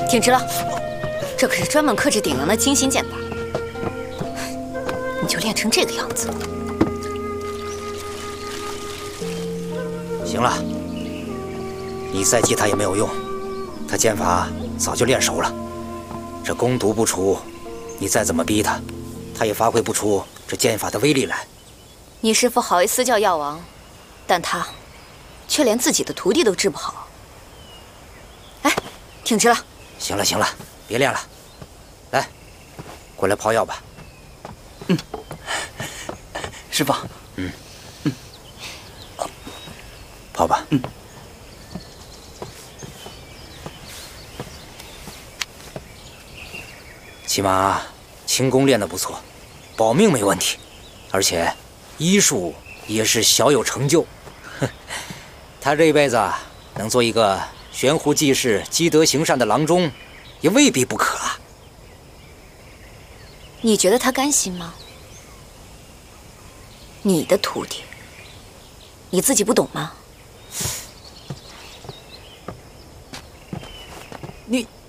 挺直了，这可是专门克制顶梁的精心剑法，你就练成这个样子。 行了，你再激他也没有用，他剑法早就练熟了。这攻毒不除，你再怎么逼他，他也发挥不出这剑法的威力来。 你师父好意思叫药王，但他却连自己的徒弟都治不好。哎，挺直了。 行了行了，别练了，来，过来泡药吧。 嗯，师父。 泡吧。起码轻功练得不错，保命没问题，而且医术也是小有成就。他这一辈子能做一个悬壶济世、积德行善的郎中，也未必不可啊。 你觉得他甘心吗？你的徒弟，你自己不懂吗？ 你